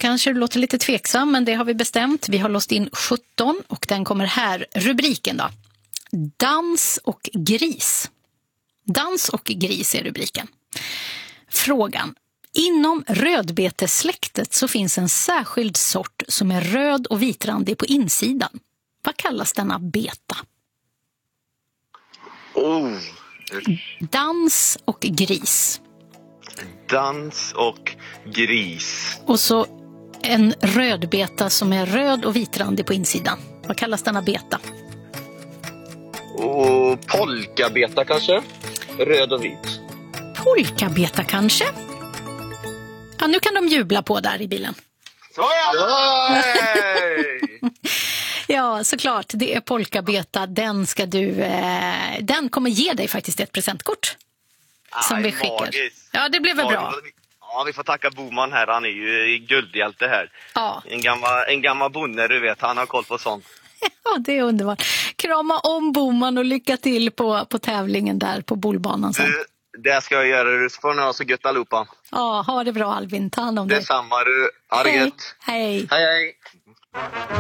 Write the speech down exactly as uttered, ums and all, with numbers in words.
kanske låter lite tveksam, men det har vi bestämt. Vi har låst in sjutton och den kommer här. Rubriken då. Dans och gris. Dans och gris är rubriken. Frågan. Inom rödbetesläktet så finns en särskild sort som är röd och vitrandig på insidan. Vad kallas denna beta? Oh. Dans och gris. Dans och gris. Och så en rödbeta som är röd och vitrandig på insidan. Vad kallas denna beta? Och polkabeta kanske? Röd och vit. Polkabeta kanske? Ja, nu kan de jubla på där i bilen. Ja! Ja, såklart. Det är polkabeta. Den ska du... Eh, den kommer ge dig faktiskt ett presentkort. Som Aj, vi skickar. magiskt. Ja, det blev väl bra. Ja, vi får tacka Boman här. Han är ju guldhjälte här. Ja. En gammal, en gammal bonde, du vet. Han har koll på sånt. Ja, det är underbart. Krama om Boman och lycka till på, på tävlingen där på bolbanan sen. Du, det ska jag göra. Du får nu ha så gött allihopa. Ja, ha det bra Albin. Ta hand om dig. Detsamma du. Ha det Hej. gött. Hej. Hej, hej.